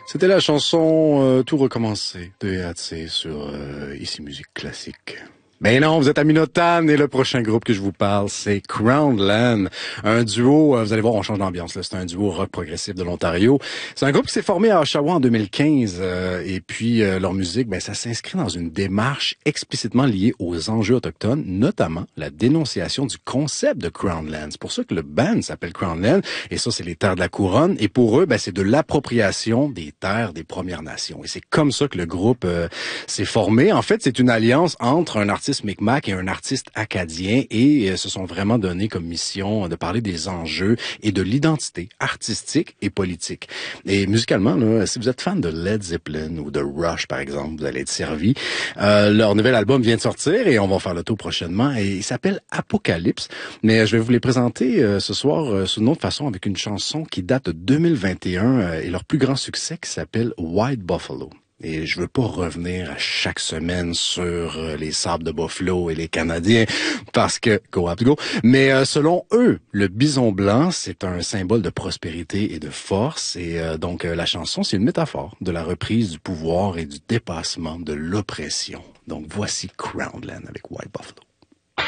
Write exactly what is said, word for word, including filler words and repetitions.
C'était la chanson euh, Tout recommencer de E A C sur euh, Ici Musique Classique. Ben non, vous êtes à Minotaine et le prochain groupe que je vous parle, c'est Crownland. Un duo, euh, vous allez voir, on change d'ambiance là. C'est un duo rock progressif de l'Ontario. C'est un groupe qui s'est formé à Oshawa en deux mille quinze euh, et puis euh, leur musique, ben ça s'inscrit dans une démarche explicitement liée aux enjeux autochtones, notamment la dénonciation du concept de Crownland. C'est pour ça que le band s'appelle Crownland et ça, c'est les terres de la couronne. Et pour eux, ben c'est de l'appropriation des terres des Premières Nations. Et c'est comme ça que le groupe euh, s'est formé. En fait, c'est une alliance entre un artiste Micmac et un artiste acadien et euh, se sont vraiment donné comme mission de parler des enjeux et de l'identité artistique et politique. Et musicalement, là, si vous êtes fan de Led Zeppelin ou de Rush, par exemple, vous allez être servi. Euh, leur nouvel album vient de sortir et on va faire le tour prochainement et il s'appelle Apocalypse. Mais je vais vous les présenter euh, ce soir euh, sous une autre façon avec une chanson qui date de deux mille vingt et un euh, et leur plus grand succès qui s'appelle White Buffalo. Et je veux pas revenir à chaque semaine sur euh, les sables de Buffalo et les Canadiens, parce que, go up go, mais euh, selon eux, le bison blanc, c'est un symbole de prospérité et de force, et euh, donc euh, la chanson, c'est une métaphore de la reprise du pouvoir et du dépassement de l'oppression. Donc voici Crownland avec White Buffalo.